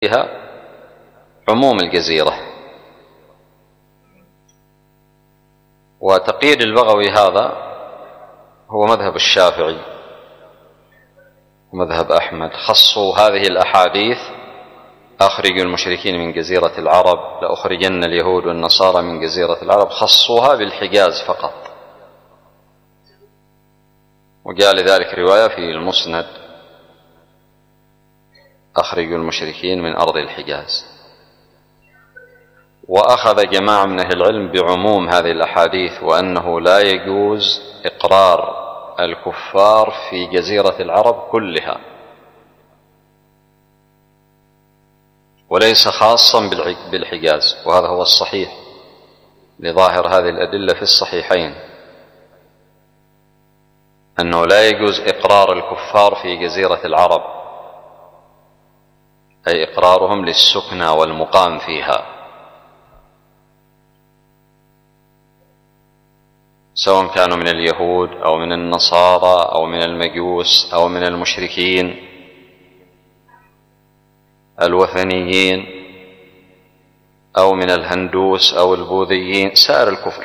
فيها عموم الجزيرة. وتقييد البغوي هذا هو مذهب الشافعي ومذهب أحمد، خصوا هذه الأحاديث: أخرجوا المشركين من جزيرة العرب، لأخرجن اليهود والنصارى من جزيرة العرب، خصوها بالحجاز فقط. وجاء لذلك رواية في المسند: أخرجوا المشركين من أرض الحجاز. وأخذ جماعة من أهل العلم بعموم هذه الأحاديث، وأنه لا يجوز إقرار الكفار في جزيرة العرب كلها، وليس خاصا بالحجاز. وهذا هو الصحيح لظاهر هذه الأدلة في الصحيحين، أنه لا يجوز إقرار الكفار في جزيرة العرب، أي إقرارهم للسكنى والمقام فيها، سواء كانوا من اليهود أو من النصارى أو من المجوس أو من المشركين الوثنيين أو من الهندوس أو البوذيين، سائر الكفر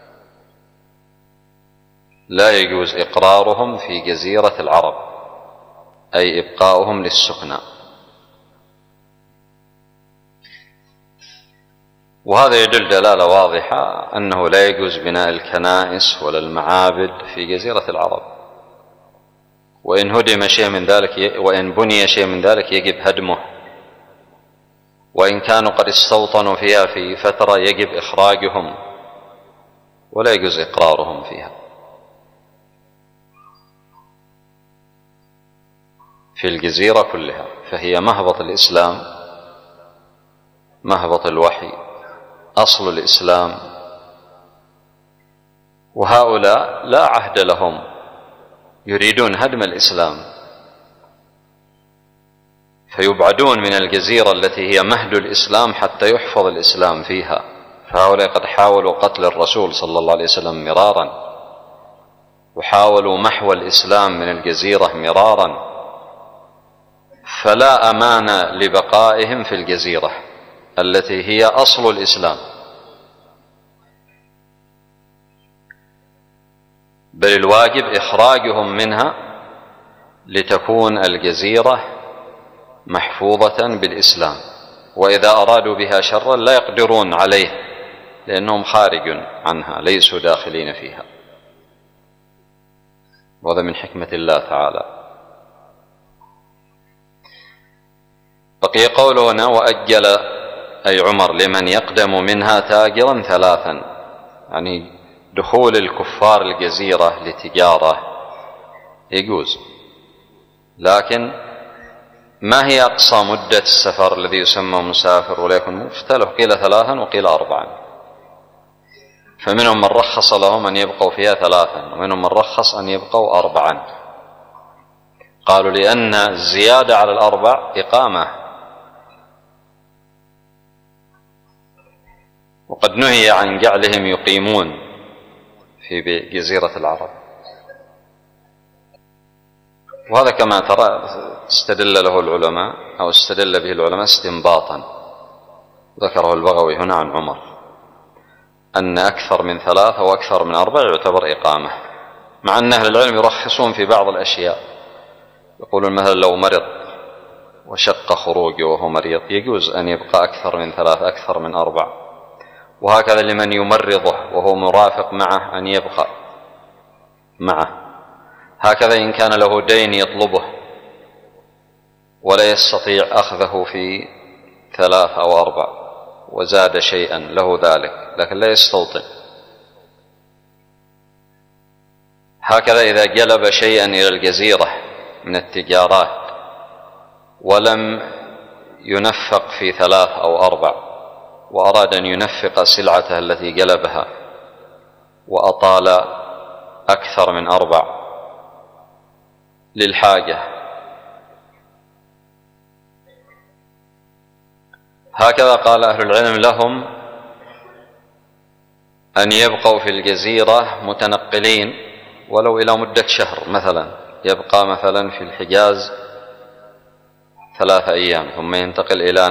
لا يجوز إقرارهم في جزيرة العرب، أي إبقاؤهم للسكنى. وهذا يدل دلالة واضحة أنه لا يجوز بناء الكنائس ولا المعابد في جزيرة العرب، وإن هدم شيء من ذلك، وإن بني شيء من ذلك يجب هدمه، وإن كانوا قد استوطنوا فيها في فترة يجب إخراجهم، ولا يجوز إقرارهم فيها. في الجزيرة كلها، فهي مهبط الإسلام، مهبط الوحي، أصل الإسلام. وهؤلاء لا عهد لهم، يريدون هدم الإسلام، فيبعدون من الجزيرة التي هي مهد الإسلام حتى يحفظ الإسلام فيها. فهؤلاء قد حاولوا قتل الرسول صلى الله عليه وسلم مرارا، وحاولوا محو الإسلام من الجزيرة مرارا، فلا أمان لبقائهم في الجزيرة التي هي أصل الإسلام، بل الواجب إخراجهم منها لتكون الجزيرة محفوظة بالإسلام. وإذا أرادوا بها شرا لا يقدرون عليه، لأنهم خارج عنها، ليسوا داخلين فيها. وهذا من حكمة الله تعالى. بقي قوله هنا: وأجل أي عمر لمن يقدم منها تاجرا ثلاثا، يعني دخول الكفار الجزيرة لتجارة يجوز، لكن ما هي أقصى مدة السفر الذي يسمى مسافر ولا يكون مختلف؟ قيل 3 وقيل 4. فمنهم من رخص لهم أن يبقوا فيها 3، ومنهم من رخص أن يبقوا 4. قالوا لأن الزيادة على 4 إقامة، وقد نهي عن جعلهم يقيمون في جزيرة العرب. وهذا كما ترى استدل له العلماء، أو استدل به العلماء استنباطا، ذكره البغوي هنا عن عمر، أن أكثر من 3 وأكثر من 4 يعتبر إقامة، مع أن أهل العلم يرخصون في بعض الأشياء، يقولون مثلا لو مرض وشق خروجه وهو مريض يجوز أن يبقى أكثر من 3 أكثر من 4. وهكذا لمن يمرضه وهو مرافق معه أن يبقى معه. هكذا إن كان له دين يطلبه ولا يستطيع أخذه في 3 أو 4 وزاد شيئا له ذلك، لكن لا يستوطن. هكذا إذا جلب شيئا إلى الجزيرة من التجارات ولم ينفق في 3 أو 4، وأراد أن ينفق سلعته التي جلبها وأطال أكثر من 4 للحاجة، هكذا قال أهل العلم لهم أن يبقوا في الجزيرة متنقلين ولو إلى مدة شهر مثلا، يبقى مثلا في الحجاز 3 أيام ثم ينتقل إلى